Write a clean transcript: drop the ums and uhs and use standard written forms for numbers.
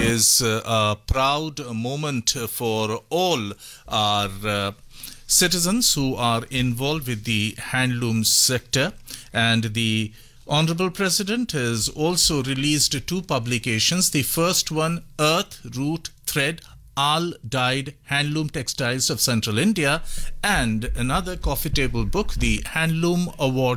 is a proud moment for all our citizens who are involved with the handloom sector, and the Honorable President has also released two publications. The first one, Earth, Root, Thread, All Dyed Handloom Textiles of Central India, and another coffee table book, the Handloom Award